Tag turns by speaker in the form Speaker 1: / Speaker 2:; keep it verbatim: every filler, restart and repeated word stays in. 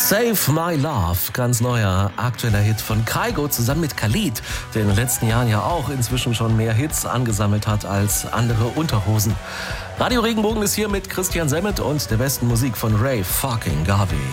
Speaker 1: Save My Love, ganz neuer, aktueller Hit von Kygo zusammen mit Khalid, der in den letzten Jahren ja auch inzwischen schon mehr Hits angesammelt hat als andere Unterhosen. Radio Regenbogen ist hier mit Christian Semmet und der besten Musik von Ray fucking Garvey.